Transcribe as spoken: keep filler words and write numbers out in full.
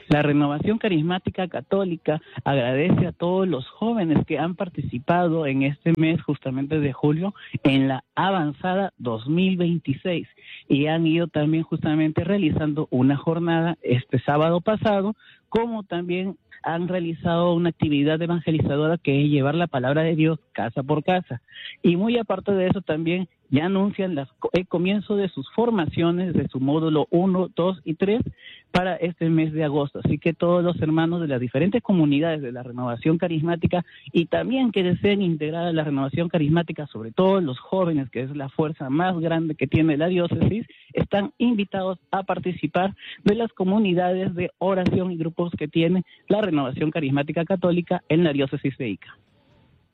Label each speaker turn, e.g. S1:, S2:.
S1: La Renovación Carismática Católica agradece a todos los jóvenes que han participado en este mes justamente de julio en la Avanzada dos mil veintiséis y han ido también justamente realizando una jornada este sábado pasado, como también han realizado una actividad evangelizadora que es llevar la palabra de Dios casa por casa. Y muy aparte de eso también ya anuncian las, el comienzo de sus formaciones de su módulo uno, dos y tres para este mes de agosto. Así que todos los hermanos de las diferentes comunidades de la Renovación Carismática y también que deseen integrar a la Renovación Carismática, sobre todo los jóvenes, que es la fuerza más grande que tiene la diócesis, están invitados a participar de las comunidades de oración y grupos que tiene la Renovación Carismática Católica en la diócesis de Ica.